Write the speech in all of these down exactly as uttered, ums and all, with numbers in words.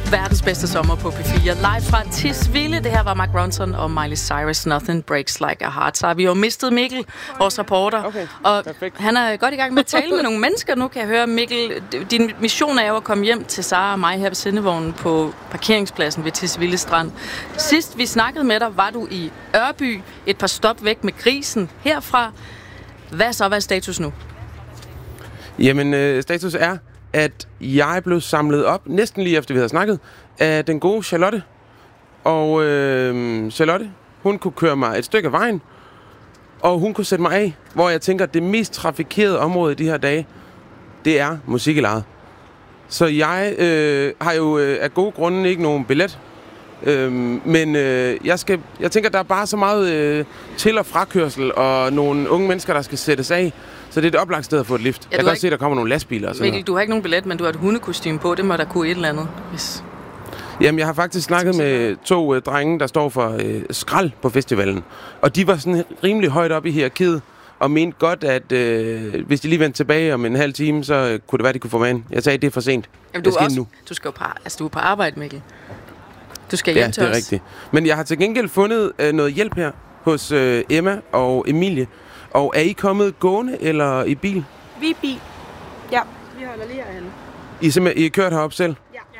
Verdens bedste sommer på P fire. Live fra Tisvilde. Det her var Mark Ronson og Miley Cyrus. Nothing breaks like a heart. Så har vi jo mistet Mikkel, vores reporter. Okay, og perfekt. Han er godt i gang med at tale med nogle mennesker. Nu kan jeg høre, Mikkel, din mission er jo at komme hjem til Sara og mig her ved sendevognen på parkeringspladsen ved Tisvilde Strand. Sidst vi snakkede med dig, var du i Ørby. Et par stop væk med grisen herfra. Hvad så? Hvad er status nu? Jamen, øh, status er, at jeg blev samlet op, næsten lige efter vi havde snakket, af den gode Charlotte. Og øh, Charlotte, hun kunne køre mig et stykke af vejen, og hun kunne sætte mig af, hvor jeg tænker, at det mest trafikerede område i de her dage, det er Musikelejet. Så jeg øh, har jo øh, af gode grunde ikke nogen billet, øh, men øh, jeg, skal, jeg tænker, at der er bare så meget øh, til- og frakørsel, og nogle unge mennesker, der skal sættes af. Så det er et oplagt sted at få et lift. Ja, jeg kan også ikke se, at der kommer nogle lastbiler og sådan Mikkel, du har ikke nogen billet, men du har et hundekostyme på. Det må der kunne et eller andet. Hvis... Jamen, jeg har faktisk snakket med to øh, drenge, der står for øh, skrald på festivalen. Og de var sådan rimelig højt op i hierarkiet, og mente godt, at øh, hvis de lige vendte tilbage om en halv time, så øh, kunne det være, de kunne få mig ind. Jeg sagde, at det er for sent. Jamen, du, skal også, nu. du skal jo på, altså, du er på arbejde, Mikkel. Du skal hjem ja, til os. Ja, det er rigtigt. Men jeg har til gengæld fundet øh, noget hjælp her hos øh, Emma og Emilie. Og er I kommet gående eller i bil? Vi er i bil. Ja, vi holder lige herhenne. I, simpelthen, I er kørt herop selv? Ja. ja.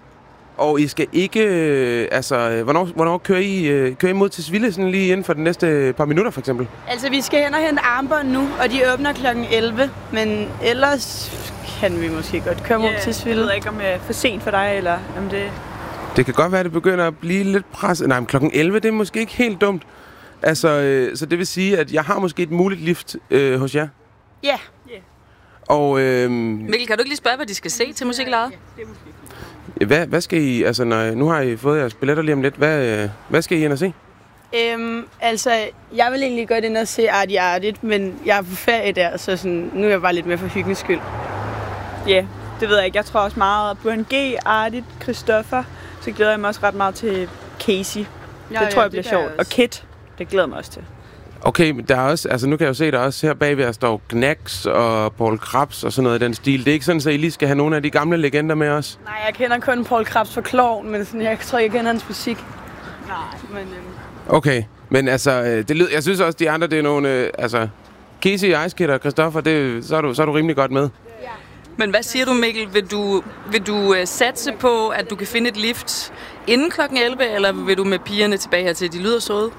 Og I skal ikke... Øh, altså, hvornår, hvornår kører I, øh, kører I mod til Tisvilde sådan lige inden for de næste par minutter, for eksempel? Altså, vi skal hen og hente armbånd nu, og de åbner klokken elleve. Men ellers kan vi måske godt køre mod yeah, til Tisvilde. Jeg ved ikke, om det er for sent for dig, eller om det... Det kan godt være, at det begynder at blive lidt presset. Nej, men klokken elleve, det er måske ikke helt dumt. Altså, øh, så det vil sige, at jeg har måske et muligt lift øh, hos jer. Ja. Yeah. Yeah. Og øh, Mikkel, kan du ikke lige spørge, hvad de skal se til Musikelejet? Ja, det er måske. Hvad, hvad skal I, altså når, nu har I fået jeres billetter lige om lidt, hvad, øh, hvad skal I ind og se? Øhm, altså, jeg vil egentlig godt ind og se Arty Artigt, men jeg er på ferie der, så sådan, nu er jeg bare lidt mere for hyggens skyld. Ja, yeah, det ved jeg ikke. Jeg tror også meget på en G, Artigt, Christoffer. Så glæder jeg mig også ret meget til Casey. Ja, det tror ja, jeg bliver det sjovt. Og Kit, det glæder jeg mig også til. Okay, men der er også, altså nu kan jeg jo se, der også her bagved der står Knacks og Paul Krabs og sådan noget i den stil. Det er ikke sådan, at I lige skal have nogle af de gamle legender med os? Nej, jeg kender kun Paul Krabs for Klovn, men sådan, jeg tror, jeg kender hans musik. Nej, men... Øhm... Okay, men altså, det lyder, jeg synes også, de andre, det er nogle, øh, altså, Casey, Ice Kid og Christoffer, det, så, er du, så er du rimelig godt med. Ja. Men hvad siger du, Mikkel? Vil du, vil du uh, satse på, at du kan finde et lift inden klokken elleve, eller vil du med pigerne tilbage her til, de lyder søde?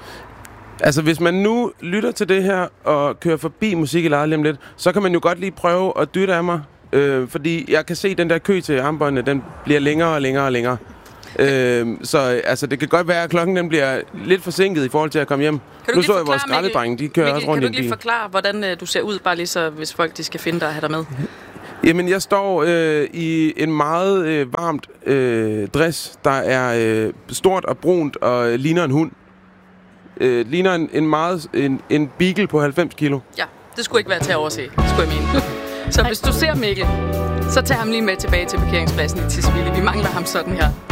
Altså, hvis man nu lytter til det her og kører forbi Musikelejet lige om lidt, så kan man jo godt lige prøve at dytte af mig. Øh, fordi jeg kan se, at den der kø til armbåndene, den bliver længere og længere og længere. øh, så altså, det kan godt være, at klokken den bliver lidt forsinket i forhold til at komme hjem. Nu så jeg vores skraldedrenge, de kører Mikkel, også rundt i en bil. Kan du lige forklare, hvordan uh, du ser ud, bare lige så, hvis folk de skal finde dig og have dig med? Jamen, jeg står øh, i en meget øh, varmt øh, dress, der er øh, stort og brunt og øh, ligner en hund. Øh, ligner en, en meget en, en beagle på halvfems kilo. Ja, det skulle ikke være til at overse, skulle jeg mene. Så hvis du ser Mikkel, så tag ham lige med tilbage til parkeringspladsen i Tisvilde. Vi mangler ham sådan her.